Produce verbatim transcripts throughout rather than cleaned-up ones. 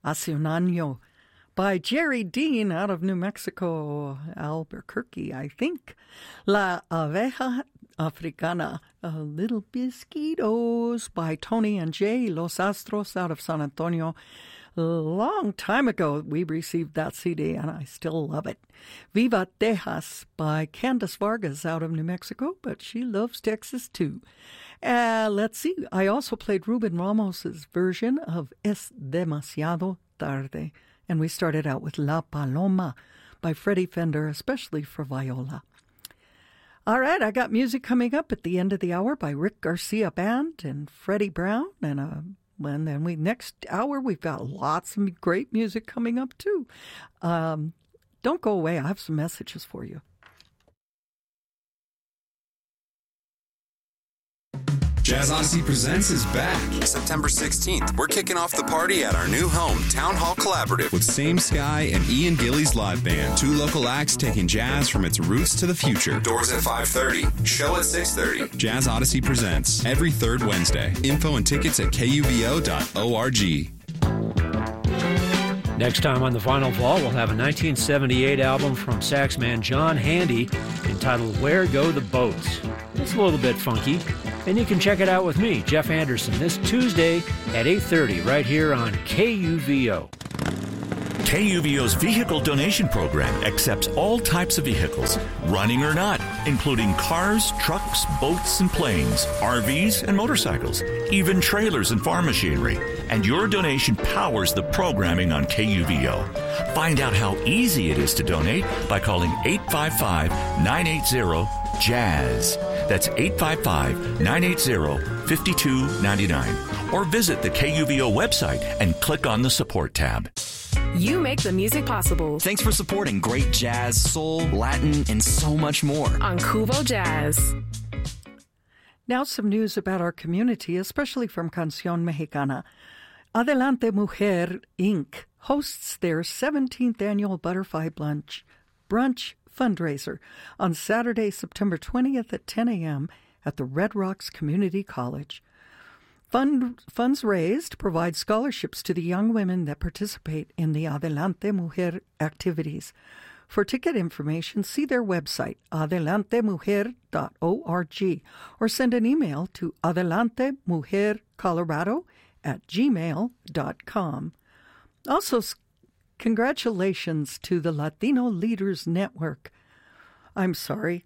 Hace un año by Jerry Dean out of New Mexico, Albuquerque, I think. La Abeja Africana, uh, Little Bisquitos by Tony and Jay Los Astros out of San Antonio. A long time ago, we received that C D, and I still love it. Viva Tejas by Candace Vargas out of New Mexico, but she loves Texas too. Uh, let's see. I also played Ruben Ramos's version of Es Demasiado Tarde, and we started out with La Paloma by Freddie Fender, especially for viola. All right, I got music coming up at the end of the hour by Rick Garcia Band and Freddie Brown. And, uh, and then we next hour, we've got lots of great music coming up, too. Um, don't go away. I have some messages for you. Jazz Odyssey Presents is back. September sixteenth, we're kicking off the party at our new home, Town Hall Collaborative. With Same Sky and Ian Gillies Live Band. Two local acts taking jazz from its roots to the future. Doors at five thirty. Show at six thirty. Jazz Odyssey Presents every third Wednesday. Info and tickets at K U V O dot org. Next time on The Final Fall, we'll have a nineteen seventy-eight album from saxman John Handy entitled Where Go the Boats. It's a little bit funky, and you can check it out with me, Jeff Anderson, this Tuesday at eight thirty right here on K U V O. K U V O's Vehicle Donation Program accepts all types of vehicles, running or not, including cars, trucks, boats, and planes, R Vs, and motorcycles, even trailers and farm machinery. And your donation powers the programming on K U V O. Find out how easy it is to donate by calling eight five five, nine eight zero, JAZZ. That's eight five five, nine eight zero, five two nine nine. Or visit the K U V O website and click on the Support tab. You make the music possible. Thanks for supporting great jazz, soul, Latin, and so much more on Kubo Jazz. Now some news about our community, especially from Canción Mexicana. Adelante Mujer, Incorporated hosts their seventeenth annual Butterfly Brunch, brunch fundraiser on Saturday, September twentieth at ten a.m. at the Red Rocks Community College. Fund, funds raised provide scholarships to the young women that participate in the Adelante Mujer activities. For ticket information, see their website, adelante mujer dot org, or send an email to adelantemujercolorado at gmail dot com. Also, congratulations to the Latino Leaders Network. I'm sorry.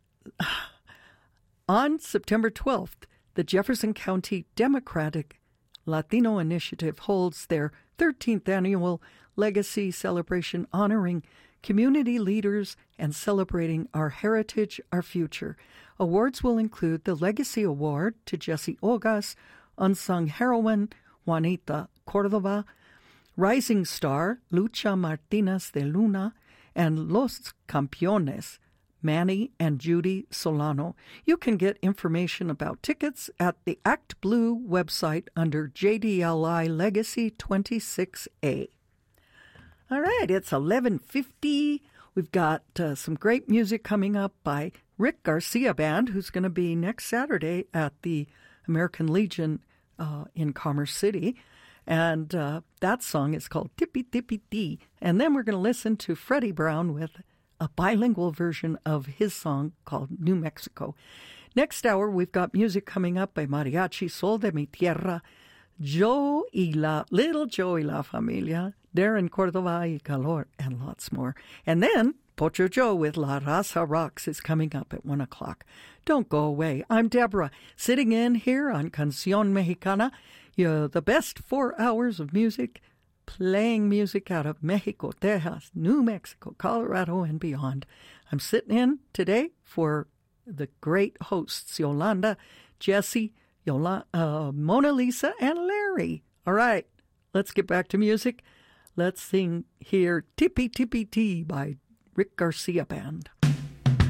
On September twelfth, the Jefferson County Democratic Latino Initiative holds their thirteenth annual Legacy Celebration honoring community leaders and celebrating our heritage, our future. Awards will include the Legacy Award to Jesse Ogas, Unsung Heroine Juanita Cordova, Rising Star Lucha Martinez de Luna, and Los Campeones Manny and Judy Solano. You can get information about tickets at the Act Blue website under J D L I Legacy twenty-six A. All right, it's eleven fifty. We've got uh, some great music coming up by Rick Garcia Band, who's going to be next Saturday at the American Legion uh, in Commerce City. And uh, that song is called Tippy Tippy Tee. And then we're going to listen to Freddie Brown with a bilingual version of his song called New Mexico. Next hour, we've got music coming up by Mariachi Sol de Mi Tierra, Joe y la, Little Joe y la Familia, Darren Cordova y Calor, and lots more. And then Pocho Joe with La Raza Rocks is coming up at one o'clock. Don't go away. I'm Deborah, sitting in here on Canción Mexicana. You're the best four hours of music, playing music out of Mexico, Texas, New Mexico, Colorado, and beyond. I'm sitting in today for the great hosts, Yolanda, Jesse, Yola, uh, Mona Lisa, and Larry. All right, let's get back to music. Let's sing here Tippy Tippy Tee by Rick Garcia Band.